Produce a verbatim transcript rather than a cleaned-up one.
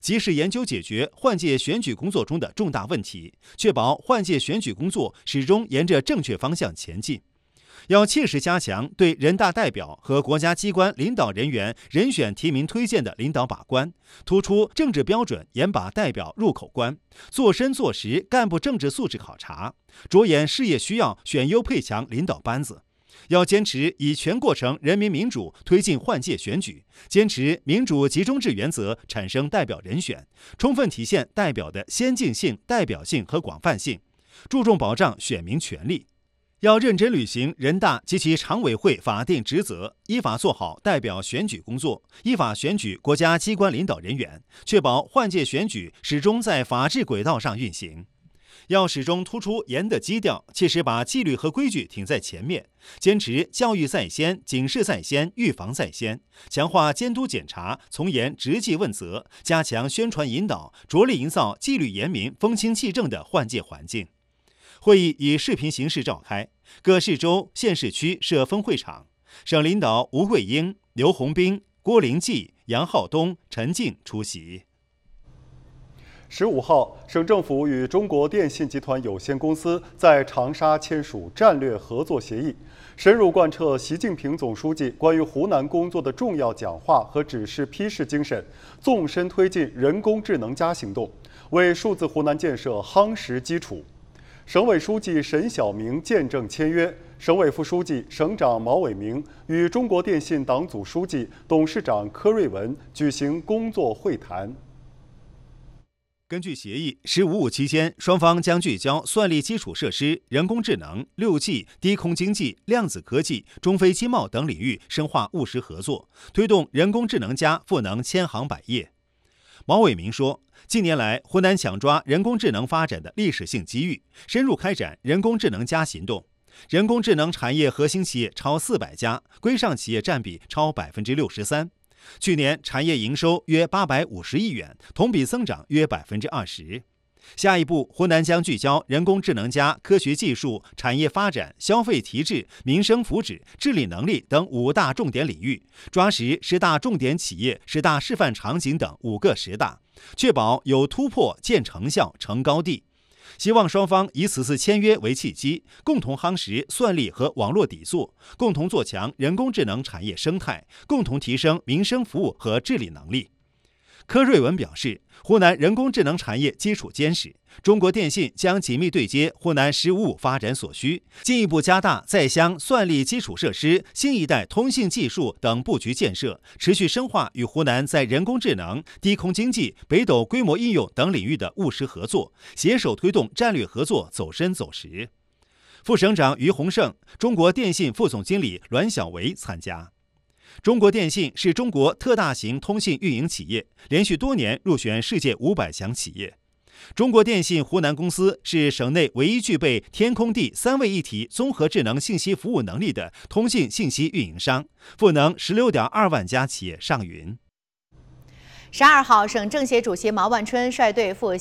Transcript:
及时研究解决换届选举工作中的重大问题，确保换届选举工作始终沿着正确方向前进。要切实加强对人大代表和国家机关领导人员人选提名推荐的领导把关，突出政治标准严把代表入口关，做深做实干部政治素质考察，着眼事业需要选优配强领导班子。要坚持以全过程人民民主推进换届选举，坚持民主集中制原则产生代表人选，充分体现代表的先进性、代表性和广泛性，注重保障选民权利。要认真履行人大及其常委会法定职责，依法做好代表选举工作，依法选举国家机关领导人员，确保换届选举始终在法治轨道上运行。要始终突出严的基调，切实把纪律和规矩挺在前面，坚持教育在先、警示在先、预防在先，强化监督检查，从严执纪问责，加强宣传引导，着力营造纪律严明、风清气正的换届环境。会议以视频形式召开，各市州、县市区设分会场，省领导吴桂英、刘洪斌、郭灵济、杨浩东、陈静出席。 十五号，省政府与中国电信集团有限公司在长沙签署战略合作协议，深入贯彻习近平总书记关于湖南工作的重要讲话和指示批示精神，纵深推进人工智能加行动，为数字湖南建设夯实基础。省委书记沈晓明见证签约，省委副书记、省长毛伟明与中国电信党组书记、董事长柯瑞文举行工作会谈。 根据协议，“十五五”期间，双方将聚焦算力基础设施、人工智能、六 G、低空经济、量子科技、中非经贸等领域深化务实合作，推动人工智能加赋能千行百业。毛伟明说，近年来，湖南抢抓人工智能发展的历史性机遇，深入开展人工智能加行动。人工智能产业核心企业超四百家，规上企业占比超百分之六十三。去年产业营收约八百五十亿元，同比增长约百分之二十。下一步，湖南将聚焦人工智能加科学技术、产业发展、消费提质、民生福祉、治理能力等五大重点领域，抓实十大重点企业、十大示范场景等五个十大，确保有突破、见成效、成高地。希望双方以此次签约为契机，共同夯实算力和网络底座，共同做强人工智能产业生态，共同提升民生服务和治理能力。柯瑞文表示，湖南人工智能产业基础坚实，中国电信将紧密对接湖南“十五五”发展所需，进一步加大在乡算力基础设施、新一代通信技术等布局建设，持续深化与湖南在人工智能、低空经济、北斗规模应用等领域的务实合作，携手推动战略合作走深走实。副省长于洪胜、中国电信副总经理栾小维参加。中国电信是中国特大型通信运营企业，连续多年入选世界五百强企业。中国电信湖南公司是省内唯一具备天空地三位一体综合智能信息服务能力的通信信息运营商，赋能十六点二万家企业上云。 十二号，省政协主席毛万春率队赴